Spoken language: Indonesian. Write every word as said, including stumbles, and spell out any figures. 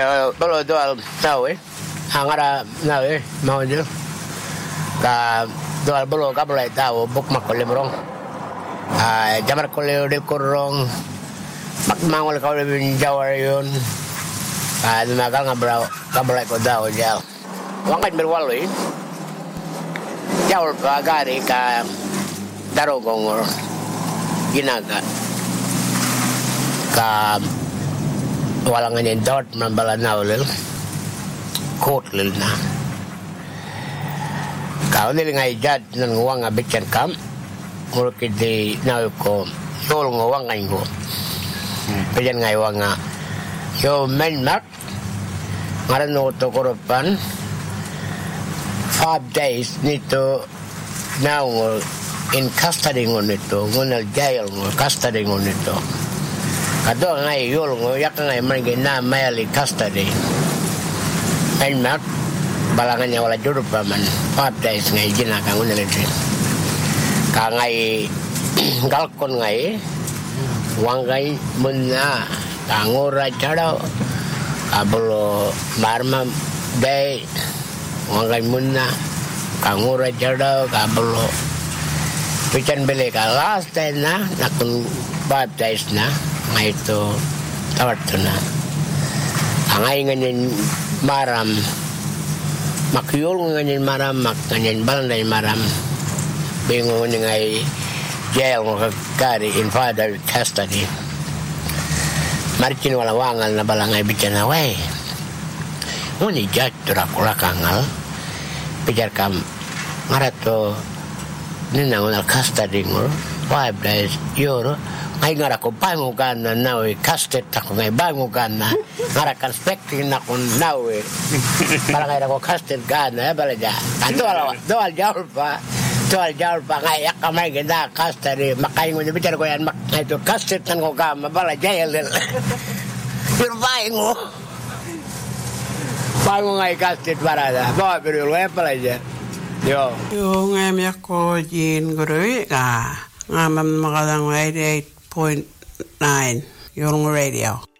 Kalau doal tahu eh, angara tahu eh mau je. Ka doal bolo ka boleh tahu buk makole merong. Ah jamar kole del korong. Mak mangol ka lebih jawar yun. Ah magal ngabrau ka boleh ko tahu jauh. Wangan berwaloi. Jauh pagari ka darogong ginaga ka walangan yang dot membala naulil kotlil na kau ni ngai jad nang wang abikan kam murkid di nau ko yol ngawang ngai ko pejan ngai wanga yo men mak ngaran no to koropan five days nito now in custody ngonito ngonal jail ngo custody ngonito kado ngai yol ngo yak ngai mangi na mayali custody en mak balanganya wala juru paman five days ngai jina ka ngonal itu ka ngai galkon ngai wangai munna tangora chado ablo marma day wangai munna kangura chado kablo pican beli ka last day na nakun five days na ngai to tawat na angai nganin maram makyol nganin maram mak nganin balay maram bingo ngai jail ngo kari in father custody markin wala wangal na balangay bican na way ngoni jat turakula kangal pijar kam ngarato nina ngonal custody ngor five days yoro ngai ngara ko bango kana nawe castet tako ngai bango kana ngara kan spekting na kon nawe para ngai ko castet kana balaja tanto ala do al jaul pa do al jaul pa ngai yak kamay genda custody makai ngoni bicara ko yan mak itu castet tan ko kama balaja yel pero bango bango ngai castet barada ba pero lo balaja yo yo ngai mi ko jin gurui ka ngamam makalang eighty-eight point nine Yolngu Radio.